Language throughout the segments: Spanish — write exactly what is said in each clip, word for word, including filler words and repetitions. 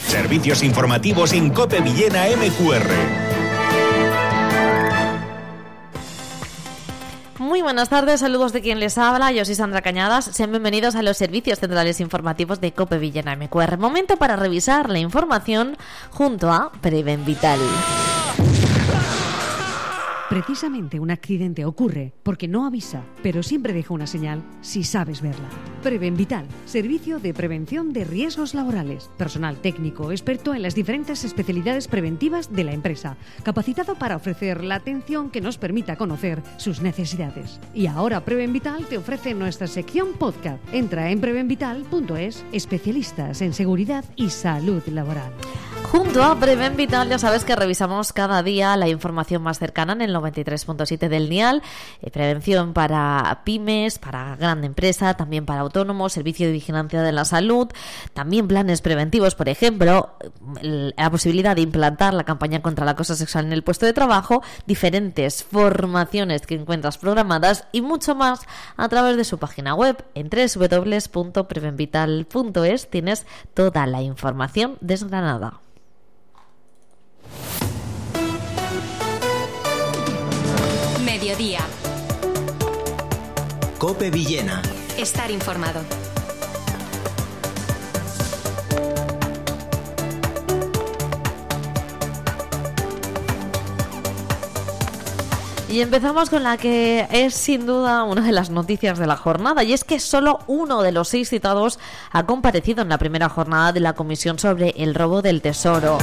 Servicios informativos en COPE Villena M Q R. Muy buenas tardes, saludos de quien les habla, yo soy Sandra Cañadas, sean bienvenidos a los servicios centrales informativos de COPE Villena M Q R. Momento para revisar la información junto a Preven Vital. Precisamente un accidente ocurre porque no avisa, pero siempre deja una señal si sabes verla. Preven Vital, servicio de prevención de riesgos laborales. Personal técnico, experto en las diferentes especialidades preventivas de la empresa, capacitado para ofrecer la atención que nos permita conocer sus necesidades. Y ahora Preven Vital te ofrece nuestra sección podcast. Entra en preven vital punto es, especialistas en seguridad y salud laboral. Junto a Preven Vital ya sabes que revisamos cada día la información más cercana en el noventa y tres punto siete del Dial, eh, prevención para pymes, para gran empresa, también para autónomos, servicio de vigilancia de la salud, también planes preventivos, por ejemplo, la posibilidad de implantar la campaña contra el acoso sexual en el puesto de trabajo, diferentes formaciones que encuentras programadas y mucho más a través de su página web. En doble u doble u doble u punto preven vital punto es tienes toda la información desgranada. Mediodía. COPE Villena. Estar informado. Y empezamos con la que es sin duda una de las noticias de la jornada, y es que solo uno de los seis citados ha comparecido en la primera jornada de la Comisión sobre el robo del Tesoro.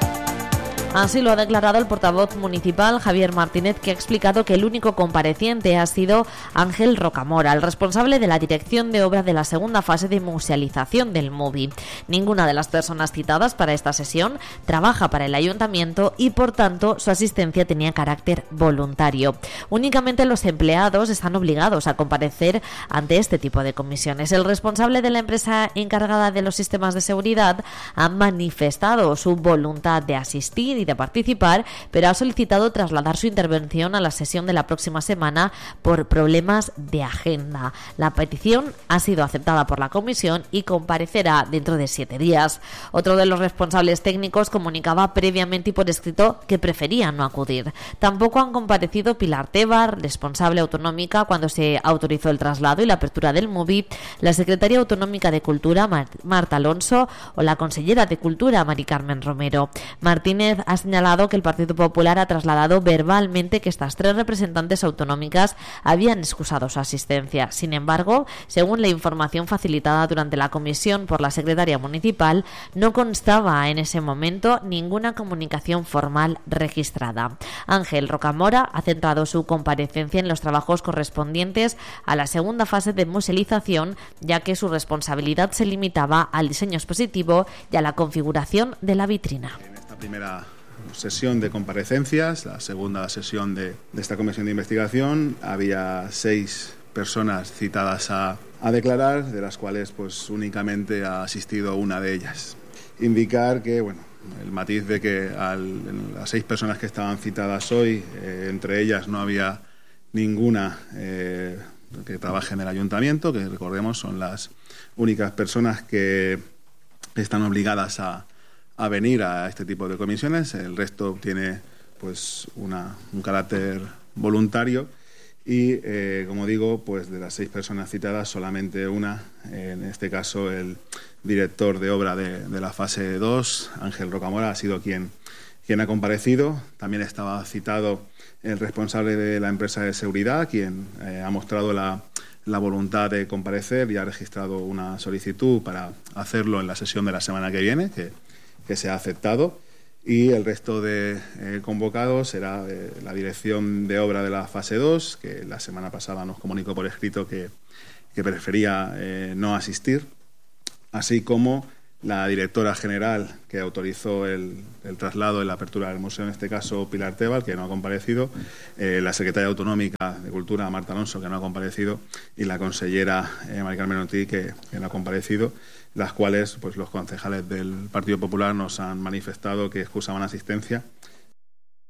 Así lo ha declarado el portavoz municipal Javier Martínez, que ha explicado que el único compareciente ha sido Ángel Rocamora, el responsable de la dirección de obra de la segunda fase de musealización del MUBI. Ninguna de las personas citadas para esta sesión trabaja para el ayuntamiento y, por tanto, su asistencia tenía carácter voluntario. Únicamente los empleados están obligados a comparecer ante este tipo de comisiones. El responsable de la empresa encargada de los sistemas de seguridad ha manifestado su voluntad de asistir y de participar, pero ha solicitado trasladar su intervención a la sesión de la próxima semana por problemas de agenda. La petición ha sido aceptada por la comisión y comparecerá dentro de siete días. Otro de los responsables técnicos comunicaba previamente y por escrito que prefería no acudir. Tampoco han comparecido Pilar Tebar, responsable autonómica cuando se autorizó el traslado y la apertura del MUBI, la secretaria autonómica de Cultura Marta Alonso o la consellera de Cultura Mari Carmen Romero. Martínez ha señalado que el Partido Popular ha trasladado verbalmente que estas tres representantes autonómicas habían excusado su asistencia. Sin embargo, según la información facilitada durante la comisión por la secretaria municipal, no constaba en ese momento ninguna comunicación formal registrada. Ángel Rocamora ha centrado su comparecencia en los trabajos correspondientes a la segunda fase de musealización, ya que su responsabilidad se limitaba al diseño expositivo y a la configuración de la vitrina. En esta primera sesión de comparecencias, la segunda sesión de, de esta comisión de investigación, había seis personas citadas a, a declarar, de las cuales pues únicamente ha asistido una de ellas. Indicar que, bueno, el matiz de que al, las seis personas que estaban citadas hoy, eh, entre ellas no había ninguna eh, que trabaje en el ayuntamiento, que recordemos son las únicas personas que están obligadas a a venir a este tipo de comisiones. El resto tiene pues una, un carácter voluntario y, eh, como digo, pues de las seis personas citadas, solamente una, en este caso el director de obra de, de la fase dos, Ángel Rocamora, ha sido quien, quien ha comparecido. También estaba citado el responsable de la empresa de seguridad, quien eh, ha mostrado la, la voluntad de comparecer y ha registrado una solicitud para hacerlo en la sesión de la semana que viene, que que se ha aceptado, y el resto de eh, convocados será eh, la dirección de obra de la fase dos, que la semana pasada nos comunicó por escrito que, que prefería eh, no asistir, así como la directora general que autorizó el, el traslado y la apertura del museo, en este caso Pilar Tebar, que no ha comparecido, eh, la secretaria autonómica de Cultura, Marta Alonso, que no ha comparecido, y la consellera eh, Mari Carmen Ortiz, que, que no ha comparecido, las cuales pues los concejales del Partido Popular nos han manifestado que excusaban asistencia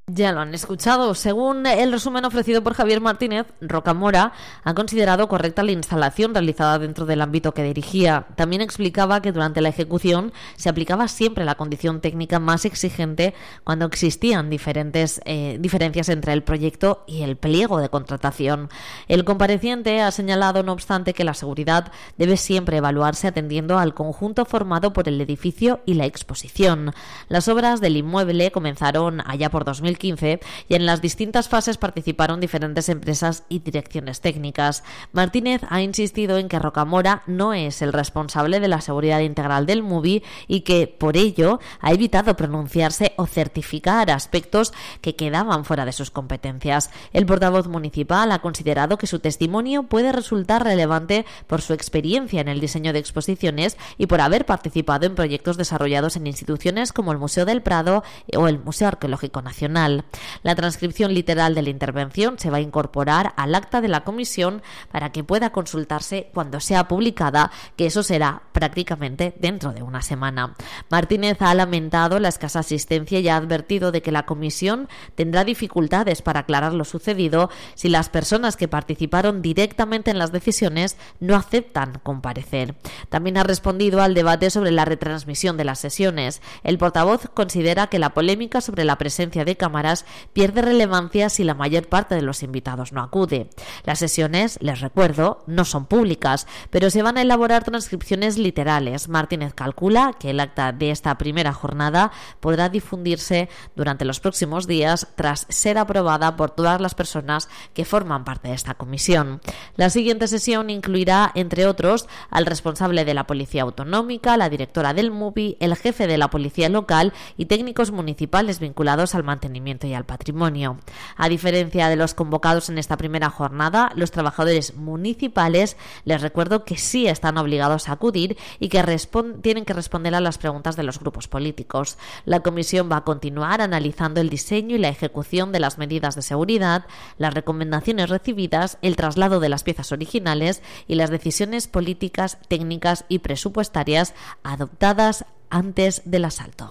Ya lo han escuchado. Según el resumen ofrecido por Javier Martínez, Rocamora ha considerado correcta la instalación realizada dentro del ámbito que dirigía. También explicaba que durante la ejecución se aplicaba siempre la condición técnica más exigente cuando existían diferentes eh, diferencias entre el proyecto y el pliego de contratación. El compareciente ha señalado, no obstante, que la seguridad debe siempre evaluarse atendiendo al conjunto formado por el edificio y la exposición. Las obras del inmueble comenzaron allá por dos mil quince y en las distintas fases participaron diferentes empresas y direcciones técnicas. Martínez ha insistido en que Rocamora no es el responsable de la seguridad integral del M U B I y que, por ello, ha evitado pronunciarse o certificar aspectos que quedaban fuera de sus competencias. El portavoz municipal ha considerado que su testimonio puede resultar relevante por su experiencia en el diseño de exposiciones y por haber participado en proyectos desarrollados en instituciones como el Museo del Prado o el Museo Arqueológico Nacional. La transcripción literal de la intervención se va a incorporar al acta de la comisión para que pueda consultarse cuando sea publicada, que eso será prácticamente dentro de una semana. Martínez ha lamentado la escasa asistencia y ha advertido de que la comisión tendrá dificultades para aclarar lo sucedido si las personas que participaron directamente en las decisiones no aceptan comparecer. También ha respondido al debate sobre la retransmisión de las sesiones. El portavoz considera que la polémica sobre la presencia de cámaras pierde relevancia si la mayor parte de los invitados no acude. Las sesiones, les recuerdo, no son públicas, pero se van a elaborar transcripciones literales. Martínez calcula que el acta de esta primera jornada podrá difundirse durante los próximos días tras ser aprobada por todas las personas que forman parte de esta comisión. La siguiente sesión incluirá, entre otros, al responsable de la Policía Autonómica, la directora del M U B I, el jefe de la Policía Local y técnicos municipales vinculados al mantenimiento y al patrimonio. A diferencia de los convocados en esta primera jornada, los trabajadores municipales, les recuerdo que sí están obligados a acudir y que tienen que responder a las preguntas de los grupos políticos. La comisión va a continuar analizando el diseño y la ejecución de las medidas de seguridad, las recomendaciones recibidas, el traslado de las piezas originales y las decisiones políticas, técnicas y presupuestarias adoptadas antes del asalto.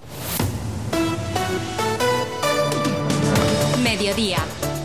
Mediodía.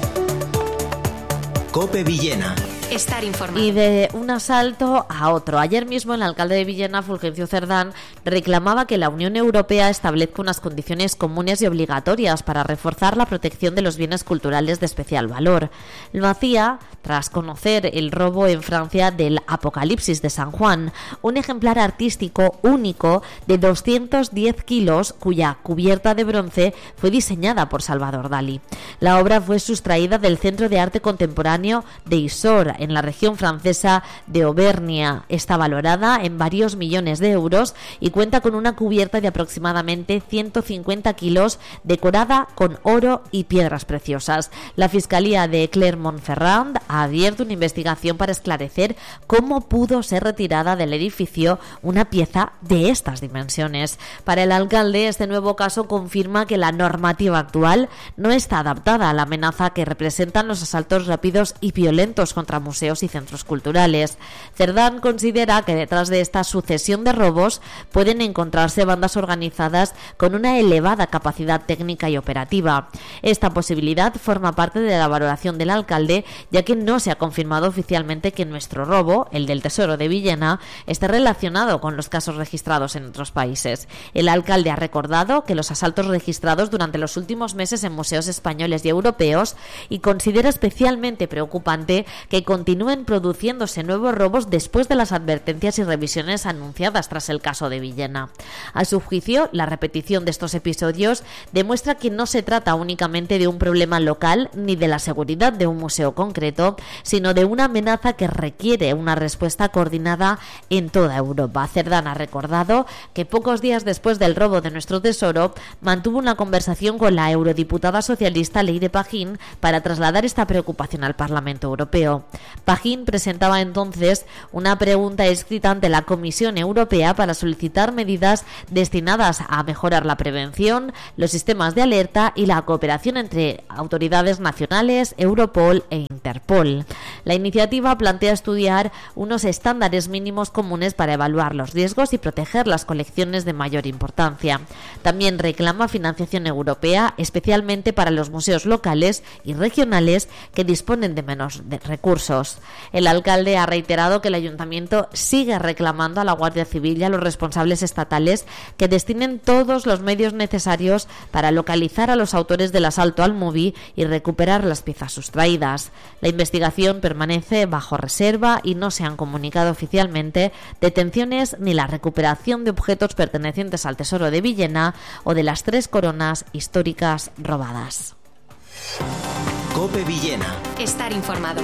COPE Villena. Estar informado. Y de un asalto a otro. Ayer mismo el alcalde de Villena, Fulgencio Cerdán, reclamaba que la Unión Europea establezca unas condiciones comunes y obligatorias para reforzar la protección de los bienes culturales de especial valor. Lo hacía tras conocer el robo en Francia del Apocalipsis de San Juan, un ejemplar artístico único de doscientos diez kilos cuya cubierta de bronce fue diseñada por Salvador Dalí. La obra fue sustraída del Centro de Arte Contemporáneo de Isor, en la región francesa de Auvernia. Está valorada en varios millones de euros y cuenta con una cubierta de aproximadamente ciento cincuenta kilos decorada con oro y piedras preciosas. La Fiscalía de Clermont-Ferrand ha abierto una investigación para esclarecer cómo pudo ser retirada del edificio una pieza de estas dimensiones. Para el alcalde, este nuevo caso confirma que la normativa actual no está adaptada a la amenaza que representan los asaltos rápidos y violentos contra museos y centros culturales. Cerdán considera que detrás de esta sucesión de robos pueden encontrarse bandas organizadas con una elevada capacidad técnica y operativa. Esta posibilidad forma parte de la valoración del alcalde, ya que no se ha confirmado oficialmente que nuestro robo, el del Tesoro de Villena, esté relacionado con los casos registrados en otros países. El alcalde ha recordado que los asaltos registrados durante los últimos meses en museos españoles y europeos y considera especialmente preocupante que continúen produciéndose nuevos robos después de las advertencias y revisiones anunciadas tras el caso de Villena. A su juicio, la repetición de estos episodios demuestra que no se trata únicamente de un problema local ni de la seguridad de un museo concreto, sino de una amenaza que requiere una respuesta coordinada en toda Europa. Cerdán ha recordado que pocos días después del robo de nuestro tesoro mantuvo una conversación con la eurodiputada socialista Leire Pagín para trasladar esta preocupación al Parlamento Europeo. Pajín presentaba entonces una pregunta escrita ante la Comisión Europea para solicitar medidas destinadas a mejorar la prevención, los sistemas de alerta y la cooperación entre autoridades nacionales, Europol e Interpol. La iniciativa plantea estudiar unos estándares mínimos comunes para evaluar los riesgos y proteger las colecciones de mayor importancia. También reclama financiación europea, especialmente para los museos locales y regionales que disponen de menos de recursos. El alcalde ha reiterado que el ayuntamiento sigue reclamando a la Guardia Civil y a los responsables estatales que destinen todos los medios necesarios para localizar a los autores del asalto al Moví y recuperar las piezas sustraídas. La investigación permanece bajo reserva y no se han comunicado oficialmente detenciones ni la recuperación de objetos pertenecientes al Tesoro de Villena o de las tres coronas históricas robadas. COPE Villena. Estar informado.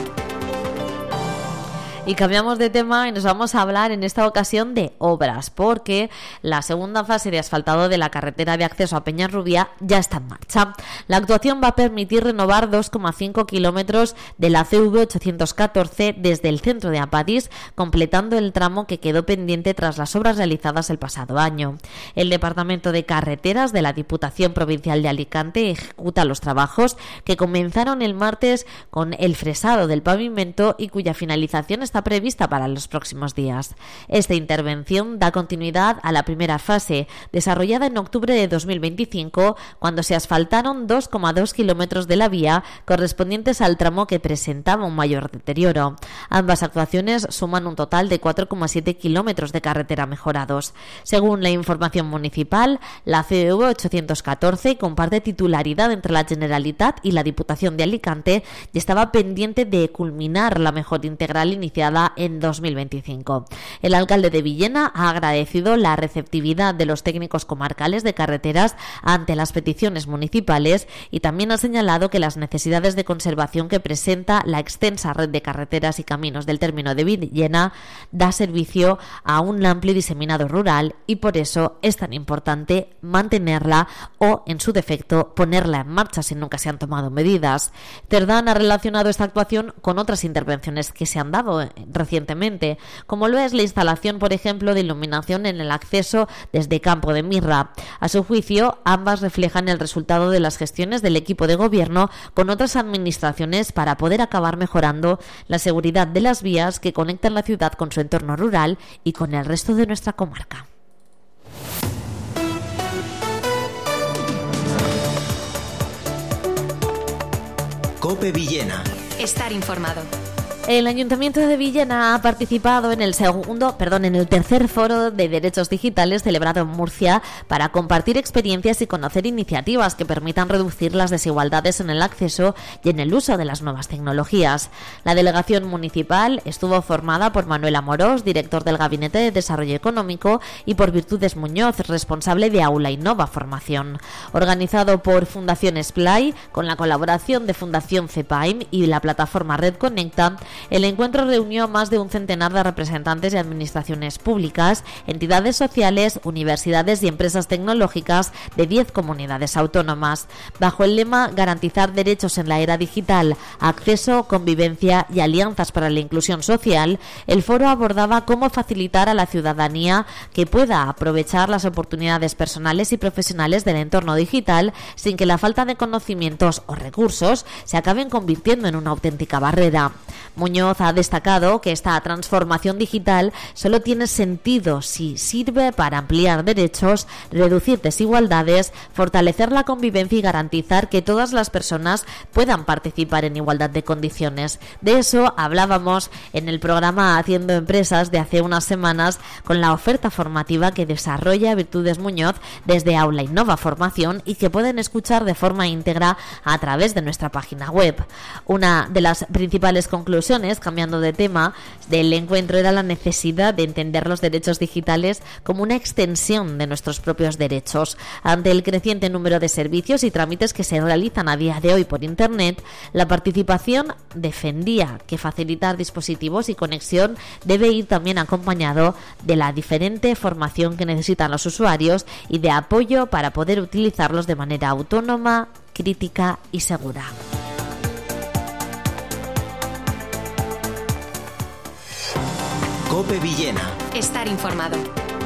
Y cambiamos de tema y nos vamos a hablar en esta ocasión de obras, porque la segunda fase de asfaltado de la carretera de acceso a Peñarrubia ya está en marcha. La actuación va a permitir renovar dos coma cinco kilómetros de la C V ochocientos catorce desde el centro de Apadís, completando el tramo que quedó pendiente tras las obras realizadas el pasado año. El Departamento de Carreteras de la Diputación Provincial de Alicante ejecuta los trabajos que comenzaron el martes con el fresado del pavimento y cuya finalización está prevista para los próximos días. Esta intervención da continuidad a la primera fase, desarrollada en octubre de dos mil veinticinco, cuando se asfaltaron dos coma dos kilómetros de la vía correspondientes al tramo que presentaba un mayor deterioro. Ambas actuaciones suman un total de cuatro coma siete kilómetros de carretera mejorados. Según la información municipal, la C V ochocientos catorce comparte titularidad entre la Generalitat y la Diputación de Alicante y estaba pendiente de culminar la mejora integral iniciada en dos mil veinticinco. El alcalde de Villena ha agradecido la receptividad de los técnicos comarcales de carreteras ante las peticiones municipales y también ha señalado que las necesidades de conservación que presenta la extensa red de carreteras y caminos del término de Villena da servicio a un amplio y diseminado rural y por eso es tan importante mantenerla o, en su defecto, ponerla en marcha si nunca se han tomado medidas. Cerdán ha relacionado esta actuación con otras intervenciones que se han dado recientemente, como lo es la instalación, por ejemplo, de iluminación en el acceso desde Campo de Mirra. A su juicio, ambas reflejan el resultado de las gestiones del equipo de gobierno con otras administraciones para poder acabar mejorando la seguridad de las vías que conectan la ciudad con su entorno rural y con el resto de nuestra comarca. COPE Villena. Estar informado. El Ayuntamiento de Villena ha participado en el segundo, perdón, en el tercer foro de derechos digitales celebrado en Murcia para compartir experiencias y conocer iniciativas que permitan reducir las desigualdades en el acceso y en el uso de las nuevas tecnologías. La delegación municipal estuvo formada por Manuel Amorós, director del Gabinete de Desarrollo Económico, y por Virtudes Muñoz, responsable de Aula Innova Formación. Organizado por Fundación Splay, con la colaboración de Fundación CEPAIM y la plataforma Red Conecta, el encuentro reunió a más de un centenar de representantes de administraciones públicas, entidades sociales, universidades y empresas tecnológicas de diez comunidades autónomas. Bajo el lema Garantizar derechos en la era digital, acceso, convivencia y alianzas para la inclusión social, el foro abordaba cómo facilitar a la ciudadanía que pueda aprovechar las oportunidades personales y profesionales del entorno digital sin que la falta de conocimientos o recursos se acaben convirtiendo en una auténtica barrera. Muñoz ha destacado que esta transformación digital solo tiene sentido si sirve para ampliar derechos, reducir desigualdades, fortalecer la convivencia y garantizar que todas las personas puedan participar en igualdad de condiciones. De eso hablábamos en el programa Haciendo Empresas de hace unas semanas con la oferta formativa que desarrolla Virtudes Muñoz desde Aula Innova Formación y que pueden escuchar de forma íntegra a través de nuestra página web. Una de las principales conclusiones, cambiando de tema, del encuentro era la necesidad de entender los derechos digitales como una extensión de nuestros propios derechos. Ante el creciente número de servicios y trámites que se realizan a día de hoy por Internet, la participación defendía que facilitar dispositivos y conexión debe ir también acompañado de la diferente formación que necesitan los usuarios y de apoyo para poder utilizarlos de manera autónoma, crítica y segura. COPE Villena. Estar informado.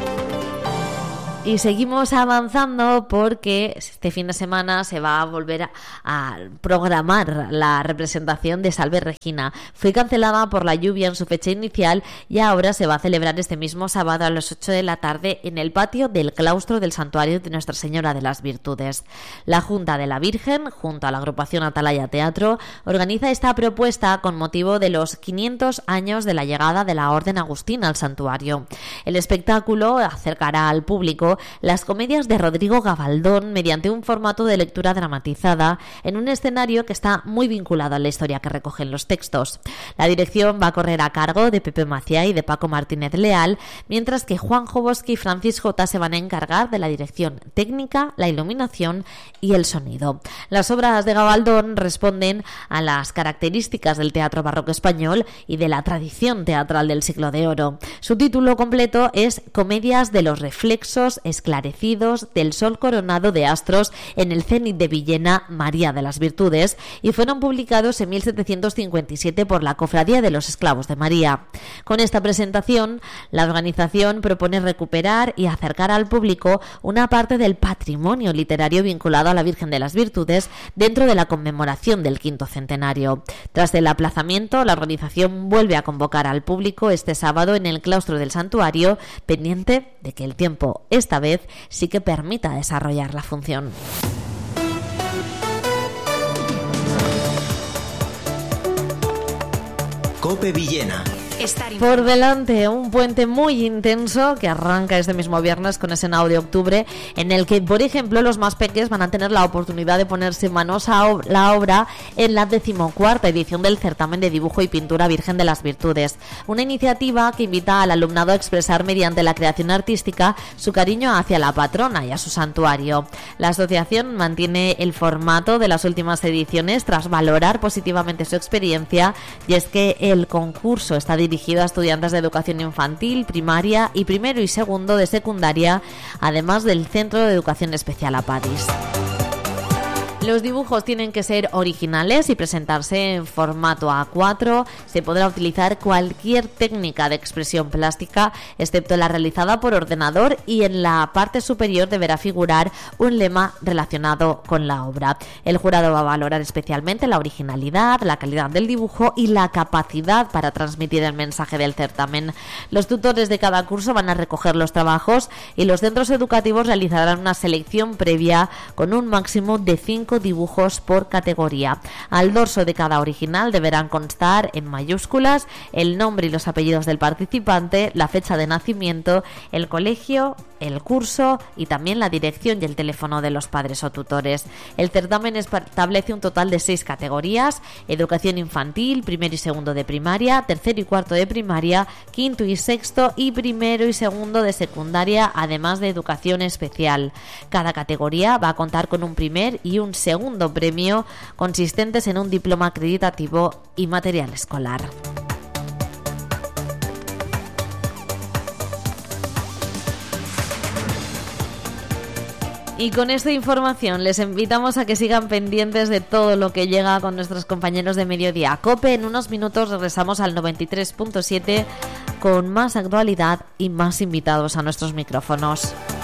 Y seguimos avanzando porque este fin de semana se va a volver a, a programar la representación de Salve Regina. Fue cancelada por la lluvia en su fecha inicial y ahora se va a celebrar este mismo sábado a las ocho de la tarde en el patio del claustro del Santuario de Nuestra Señora de las Virtudes. La Junta de la Virgen, junto a la agrupación Atalaya Teatro, organiza esta propuesta con motivo de los quinientos años de la llegada de la Orden Agustina al santuario. El espectáculo acercará al público las comedias de Rodrigo Gabaldón mediante un formato de lectura dramatizada en un escenario que está muy vinculado a la historia que recogen los textos. La dirección va a correr a cargo de Pepe Maciá y de Paco Martínez Leal, mientras que Juan Jobosky y Francis Jota se van a encargar de la dirección técnica, la iluminación y el sonido. Las obras de Gabaldón responden a las características del teatro barroco español y de la tradición teatral del siglo de oro. Su título completo es Comedias de los reflexos esclarecidos del sol coronado de astros en el cénit de Villena, María de las Virtudes, y fueron publicados en mil setecientos cincuenta y siete por la Cofradía de los Esclavos de María. Con esta presentación, la organización propone recuperar y acercar al público una parte del patrimonio literario vinculado a la Virgen de las Virtudes dentro de la conmemoración del quinto centenario. Tras el aplazamiento, la organización vuelve a convocar al público este sábado en el claustro del santuario, pendiente de que el tiempo esta vez sí que permita desarrollar la función. COPE Villena. Por delante, un puente muy intenso que arranca este mismo viernes con ese Nao de octubre, en el que, por ejemplo, los más pequeños van a tener la oportunidad de ponerse manos a ob- la obra en la decimocuarta edición del certamen de dibujo y pintura Virgen de las Virtudes. Una iniciativa que invita al alumnado a expresar mediante la creación artística su cariño hacia la patrona y a su santuario. La asociación mantiene el formato de las últimas ediciones tras valorar positivamente su experiencia, y es que el concurso está dirigido dirigido a estudiantes de educación infantil, primaria y primero y segundo de secundaria, además del Centro de Educación Especial APADIS. Los dibujos tienen que ser originales y presentarse en formato A cuatro. Se podrá utilizar cualquier técnica de expresión plástica, excepto la realizada por ordenador, y en la parte superior deberá figurar un lema relacionado con la obra. El jurado va a valorar especialmente la originalidad, la calidad del dibujo y la capacidad para transmitir el mensaje del certamen. Los tutores de cada curso van a recoger los trabajos y los centros educativos realizarán una selección previa con un máximo de cinco dibujos por categoría. Al dorso de cada original deberán constar en mayúsculas el nombre y los apellidos del participante, la fecha de nacimiento, el colegio, el curso y también la dirección y el teléfono de los padres o tutores. El certamen establece un total de seis categorías: educación infantil, primero y segundo de primaria, tercero y cuarto de primaria, quinto y sexto y primero y segundo de secundaria, además de educación especial. Cada categoría va a contar con un primer y un segundo premio consistentes en un diploma acreditativo y material escolar. Y con esta información les invitamos a que sigan pendientes de todo lo que llega con nuestros compañeros de Mediodía COPE. En unos minutos regresamos al noventa y tres punto siete con más actualidad y más invitados a nuestros micrófonos.